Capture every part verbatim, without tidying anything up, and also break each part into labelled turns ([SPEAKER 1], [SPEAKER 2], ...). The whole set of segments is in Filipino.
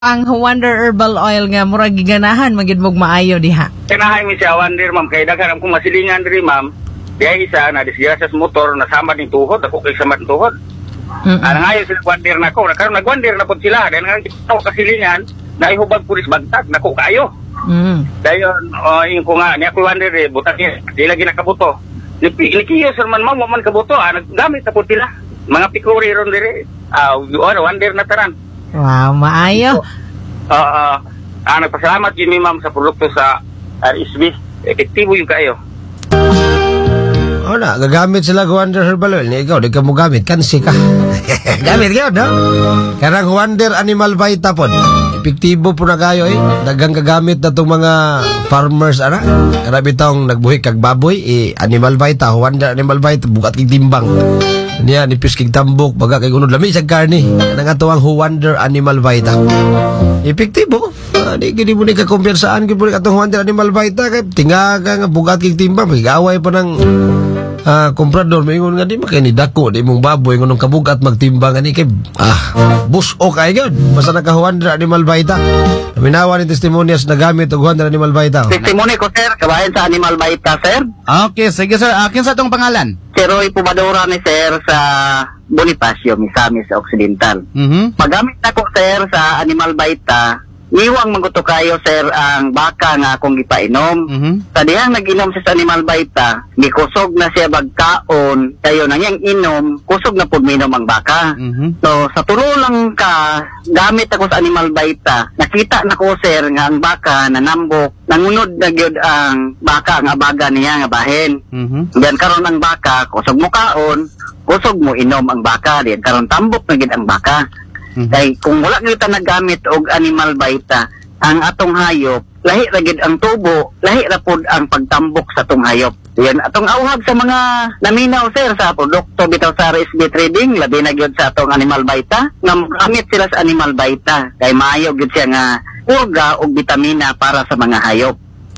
[SPEAKER 1] ang Wonder Herbal Oil nga murag giganahan magid mog maayo diha.
[SPEAKER 2] Kanahay mi siya Wonder ma'am kay daghan akong masilingan diri ma'am. Diya isa na disgrasya sa motor na sama ning tuhod ako kay sama ning tuhod. Mm -mm. Ana ngayon sila Wonder na ko karon nag-Wonder na pud sila dan nga ako kasilingan na ihubag pulis bagtag nako kayo. Mm. Dayon uh, yung ko nga niya ko Wonder eh butang di lagi nakabuto. Nikiyo sir man ma'am man kabuto ah, naggamit na pud sila. Mga pikuri ron diri. Ah uh, Wonder na taran.
[SPEAKER 1] Wow, maayo.
[SPEAKER 2] Oo. Uh, uh, ah, nagpasalamat yun ma'am sa produkto sa R S B. Epektibo yung kayo.
[SPEAKER 3] O na, gagamit sila Wonder Herbal Oil. Ikaw, di ka mo gamit. Kansi ka. Gamit ka, no? Karang Wonder Animal Vita po. Epektibo po na kayo, eh. Dagang gagamit na itong mga farmers, ana. Karami itong nagbuhi kag baboy, eh. Animal Vita, Wonder Animal Vita, bukat kig timbang. Niya, nipis kig tambok, baga kay unod lami sa karni. Nang ato ang Wonder Animal Vita. Epektibo. Uh, di gini mo ni kakumpiyansaan gini mo ni katong Wonder Animal Vita kay tingaga nga bugat kig timbang, magaway pa ng uh, komprador. Maingon nga di makay ni dako, di mong baboy ngunong kabugat magtimbang ani kay ah, bus o kay gud. Basta naka Wonder Animal Vita. Minawa ni testimonyas na gamit og Wonder Animal Vita.
[SPEAKER 2] Testimony ko sir, kabayan sa Animal Vita sir.
[SPEAKER 4] Okay, sige sir. Akin sa tong pangalan.
[SPEAKER 2] Si Roy Pumadura ni sir sa Bonifacio, Misamis sa Occidental.
[SPEAKER 4] Mhm.
[SPEAKER 2] Magamit na ko sir sa Animal Vita. Iwang maguto kayo sir ang baka nga akong gipainom.
[SPEAKER 4] Mhm.
[SPEAKER 2] Sa dihang nag-inom siya sa Animal Vita, gikusog na siya bagkaon, kayo na niyang inom, kusog na pud minom ang baka.
[SPEAKER 4] Mhm.
[SPEAKER 2] So sa tulo lang ka gamit ako sa Animal Vita, nakita na ko sir nga ang baka nanambok, nangunod na gyud ang baka nga abaga niya nga bahin.
[SPEAKER 4] Mhm.
[SPEAKER 2] Diyan karon ang baka, kusog mo kaon, kusog mo inom ang baka, diyan karon tambok na gyud ang baka. Mm-hmm. Kay kung wala kita nagamit og Animal Vita, ang atong hayop lahi ra gid ang tubo, lahi ra pud ang pagtambok sa atong hayop. Yan atong awhag sa mga naminaw sir sa produkto bitaw sa R S B Trading, labi na gyud sa atong Animal Vita, nga magamit sila sa Animal Vita kay maayo gyud siya nga purga og bitamina para sa mga hayop.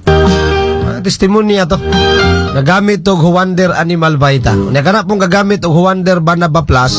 [SPEAKER 3] Uh, testimonya to. Nagamit og Wonder Animal Vita. Unya kana pong gagamit og Wonder Banaba Plus.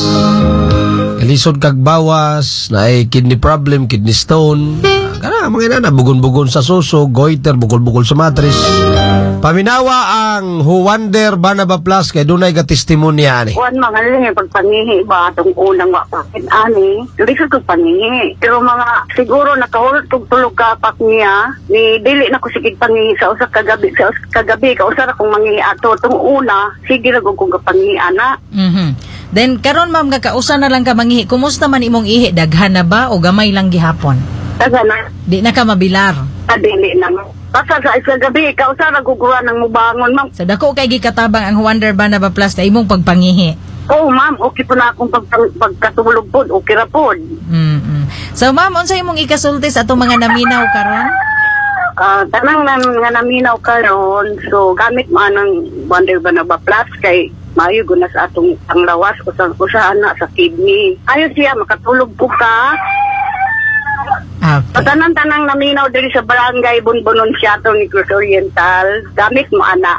[SPEAKER 3] Lisod kag bawas, na ay kidney problem, kidney stone. Kana mga ina na bugon-bugon sa suso, goiter, bukol-bukol sa matris. Paminawa ang Wonder Banaba Plus kay dunay ga testimonya ani.
[SPEAKER 5] Kuan mga lang pagpangihi ba atong unang wapakit ani, lisod kog pangihi. Pero mga siguro nakahulog tug tulog ka pak niya, ni dili na ko sigig pangihi sa usa ka gabi, sa usa ka gabi ka usa ra kong mangihi ato tong una, sige ra gud kog pangihi ana.
[SPEAKER 1] Mhm. Then karon ma'am kakausa na lang ka mangihi. Kumusta man imong ihi, daghan na ba o gamay lang gihapon?
[SPEAKER 5] Daghan na.
[SPEAKER 1] Di na ka mabilar.
[SPEAKER 5] Ah, dili na. Basta sa isa gabi ka usa ra gugura nang mubangon ma'am.
[SPEAKER 1] Sa dako kay gikatabang ang Wonder Banaba Plus na imong pagpangihi.
[SPEAKER 5] Oh ma'am, okay po na akong pag pagkatulog pod, okay ra pod.
[SPEAKER 1] Mm. So ma'am, unsa imong ikasulti sa atong mga naminaw karon?
[SPEAKER 5] Ah, uh, tanang nan nga naminaw karon, so gamit mo anang Wonder Banaba Plus kay maayo guna sa atong panglawas o sa usahan na sa kidney. Ayo siya makatulog po ka.
[SPEAKER 1] Okay.
[SPEAKER 5] Tanan-tanang naminaw diri sa barangay Bunbunon Siato ni Cruz Oriental. Gamit mo ana.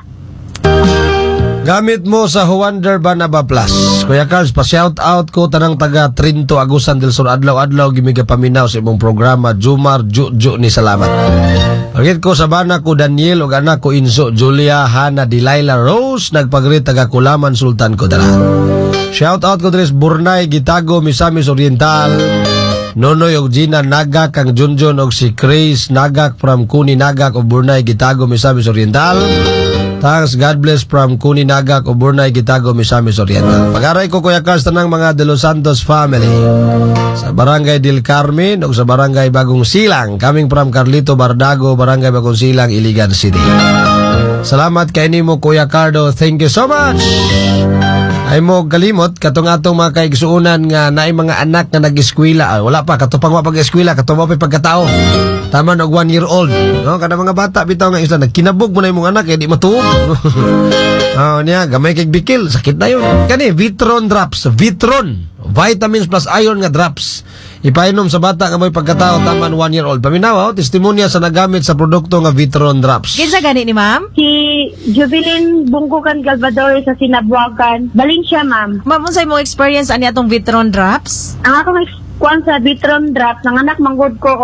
[SPEAKER 3] Gamit mo sa Wonder Banaba Plus. Kuya Carlos, pa-shout out ko tanang taga Trinto, Agusan del Sur, adlaw-adlaw gimiga paminaw sa imong programa. Jumar Juju ni salamat. Pagit ko sa bana ko Daniel o anak ko Inso, Julia, Hana, Delilah, Rose, nagpagrit taga Kulaman, Sultan ko dala. Shout out ko dres Burnay, Gitago, Misamis Oriental, Nonoy og Gina Nagak, kang Junjun og si Chris Nagak from Kuni Nagak o Burnay, Gitago, Misamis Oriental. Thanks, God bless from Kuni Nagak o Burnay, Gitago, Misamis Oriental. Pag-aray ko Kuya Carlos tanang mga De Los Santos family sa Barangay Del Carmen o sa Barangay Bagong Silang, coming from Carlito Bardago, Barangay Bagong Silang, Iligan City. Salamat kay nimo Kuya Cardo, thank you so much. Ay mo kalimot katong atong mga kaigsuunan nga naay mga anak nga nag-eskwela. Ah, wala pa katupang wa pag-eskwela, katupang pa pagkatao. Tama og one year old. No, kada mga bata bitaw nga isa nagkinabog mo na imong anak kay di matuog. Oh, niya gamay kay bikil, sakit na yun. Kani Vitron drops, Vitron, vitamins plus iron nga drops. Ipainom sa bata nga may pagkatao taman one year old. Paminaw, oh, testimonya sa nagamit sa produkto nga Vitron drops.
[SPEAKER 1] Kinsa gani ni ma'am?
[SPEAKER 6] Si Jubilin Bungkukan Galvador sa Sinabuagan. Baling siya, ma'am.
[SPEAKER 1] Ma'am, unsay mo experience ani atong Vitron drops?
[SPEAKER 6] Ang akong kuan sa Bitron Drop, nanganak manggod ko